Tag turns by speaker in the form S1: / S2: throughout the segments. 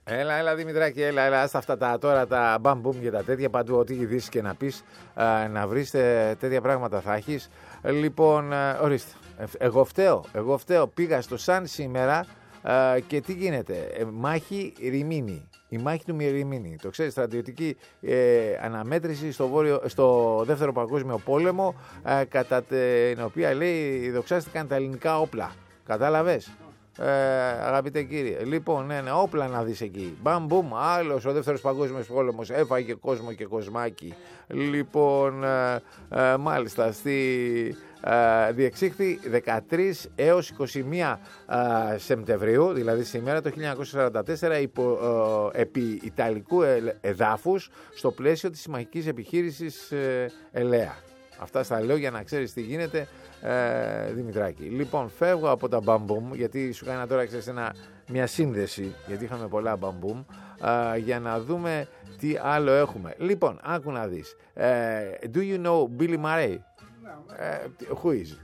S1: Έλα Δημητράκη, έλα. Άστα αυτά τώρα τα μπαμ-μπουμ και τα τέτοια. Παντού ό,τι ειδήσεις και να πεις, να βρεις τέτοια πράγματα θα έχεις. Λοιπόν, ορίστε. Εγώ φταίω. Πήγα στο Σαν σήμερα και τι γίνεται. Μάχη Ρημίνη. Η μάχη του Ρημίνη. Το ξέρεις, στρατιωτική αναμέτρηση στο Δεύτερο Παγκόσμιο Πόλεμο, κατά την οποία λέει δοξάστηκαν τα ελληνικά όπλα. Κατάλαβες? Αγαπητέ κύριε, λοιπόν, ναι, όπλα να δεις εκεί. Μπαμ, μπουμ, άλλος ο Δεύτερος Παγκόσμιος Πόλεμος έφαγε κόσμο και κοσμάκι. Λοιπόν, μάλιστα, διεξήχθη 13 έως 21 Σεπτεμβρίου, δηλαδή σήμερα το 1944, επί Ιταλικού εδάφους, στο πλαίσιο της συμμαχικής επιχείρησης Ελέα. Αυτά στα λέω για να ξέρεις τι γίνεται, Δημητράκη. Λοιπόν, φεύγω από τα μπαμπουμ, γιατί σου κάνα τώρα, ξέρεις, μια σύνδεση, γιατί είχαμε πολλά μπαμπουμ, για να δούμε τι άλλο έχουμε. Λοιπόν, άκου να δεις. Do you know Billy Murray? Who is?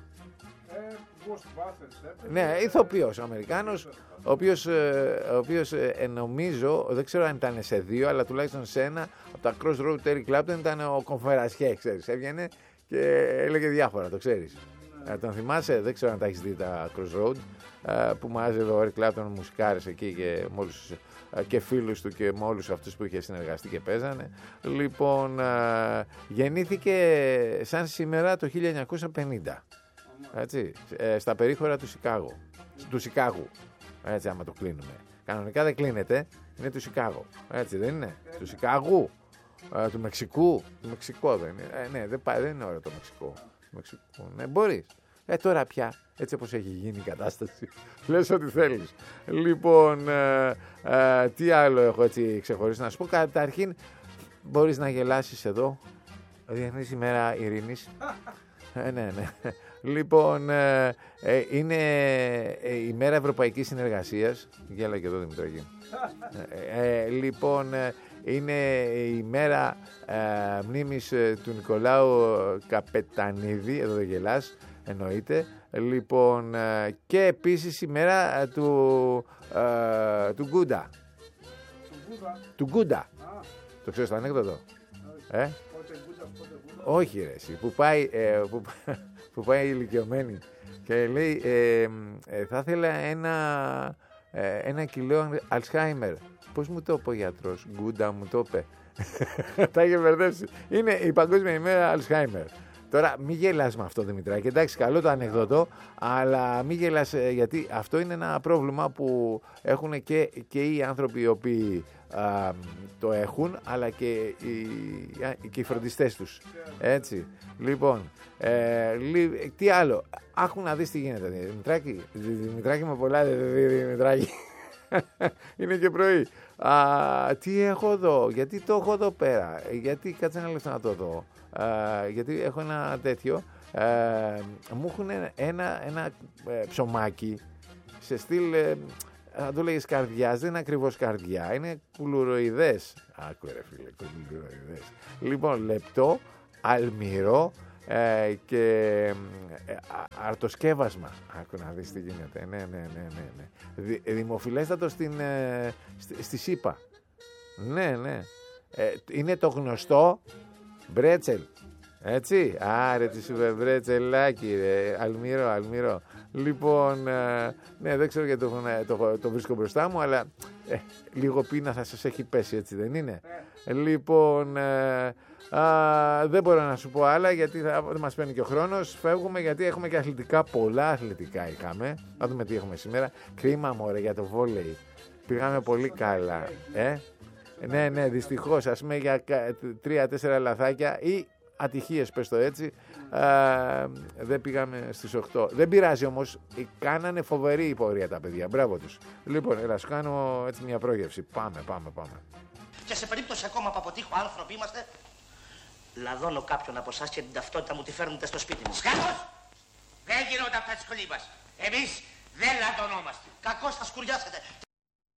S1: Ναι, ηθοποιός Αμερικάνος, ο οποίος νομίζω, δεν ξέρω αν ήταν σε δύο, αλλά τουλάχιστον σε ένα, από τα Crossroad Eric Clapton ήταν ο Κονφερασιέ, ξέρεις, έβγαινε και έλεγε διάφορα, το ξέρεις. Τον θυμάσαι? Δεν ξέρω αν τα έχεις δει τα Crossroad, που μάζευε ο Eric Clapton μουσικάρες εκεί και με όλους, και φίλους του και με όλους αυτούς που είχε συνεργαστεί και παίζανε. Λοιπόν, γεννήθηκε σαν σήμερα το 1950, έτσι, στα περίχωρα του Σικάγου, έτσι, άμα το κλείνουμε. Κανονικά δεν κλείνεται, είναι του Σικάγο, έτσι δεν είναι? Του Σικάγου, του Μεξικού. Του Μεξικό δεν είναι? Ναι, δεν είναι ωραίο το Μεξικό. Ναι, μπορείς. Τώρα πια, έτσι όπως έχει γίνει η κατάσταση, λες ό,τι θέλεις. Λοιπόν, τι άλλο έχω έτσι ξεχωρίσει να σου πω? Καταρχήν, μπορείς να γελάσεις εδώ. Διεθνής ημέρα ειρήνης. Ναι. Λοιπόν, είναι η μέρα Ευρωπαϊκής Συνεργασίας. Γέλα και εδώ, Δημητράκη. Λοιπόν, είναι η μέρα μνήμης του Νικολάου Καπετανίδη. Εδώ δεν γελάς, εννοείται. Λοιπόν, και επίσης η μέρα του Γκούντα. Του Γκούντα. Το ξέρεις το ανέκδοτο? Όχι ρε εσύ, που πάει ηλικιωμένη και λέει θα ήθελα ένα κιλό Αλσχάιμερ. Πώς μου το είπε ο γιατρός? Γκούντα μου το είπε. Τα είχε μπερδέψει. Είναι η Παγκόσμια ημέρα Αλσχάιμερ. Τώρα μη γελάς με αυτό, Δημητράκη. Εντάξει, καλό το ανεκδότο, αλλά μη γελάς, γιατί αυτό είναι ένα πρόβλημα που έχουν και οι άνθρωποι οι οποίοι το έχουν, αλλά και οι φροντιστές τους. Έτσι. Λοιπόν, τι άλλο? Άκου να δεις τι γίνεται, Δημητράκη με πολλά, Δημητράκη. Είναι και πρωί. Τι έχω εδώ? Γιατί το έχω εδώ πέρα? Γιατί κάτσε ένα λεπτό να το δω. Γιατί έχω ένα τέτοιο. Μου έχουν ένα ψωμάκι σε στυλ, θα το λέγεις καρδιάς. Δεν είναι ακριβώς καρδιά, είναι κουλουροειδές. Άκου ρε φίλε, κουλουροειδές. Λοιπόν, λεπτό, αλμυρό και αρτοσκεύασμα. Άκου να δεις τι γίνεται. Ναι. Δημοφιλέστατο στη ΣΥΠΑ. Ναι. Είναι το γνωστό μπρέτσελ. Έτσι. Άρε τι σου είπε μπρέτσελάκι ρε. Αλμυρό. Λοιπόν, ναι, δεν ξέρω γιατί το βρίσκω μπροστά μου, αλλά λίγο πείνα θα σας έχει πέσει, έτσι δεν είναι? Λοιπόν, δεν μπορώ να σου πω άλλα, γιατί δεν μας παίρνει και ο χρόνος. Φεύγουμε γιατί έχουμε και αθλητικά, πολλά αθλητικά είχαμε. Να δούμε τι έχουμε σήμερα. Κρίμα μωρέ για το βόλεϊ. Πήγαμε πολύ καλά. Ναι, δυστυχώς, ας πούμε, για 3-4 λαθάκια ή ατυχίες, πες το έτσι, δεν πήγαμε στις 8. Δεν πειράζει όμως, κάνανε φοβερή πορεία τα παιδιά. Μπράβο τους. Λοιπόν, έλα, σου κάνω έτσι μια πρόγευση. Πάμε.
S2: Και σε περίπτωση ακόμα που αποτύχω άνθρωποι είμαστε, λαδώνω κάποιον από εσάς και την ταυτότητα μου τη φέρνετε στο σπίτι μου.
S3: Κακώς! Δεν γίνονται αυτά της κολύμπας. Εμείς δεν λαδωνόμαστε.
S2: Κακώς θα σκουριάσετε.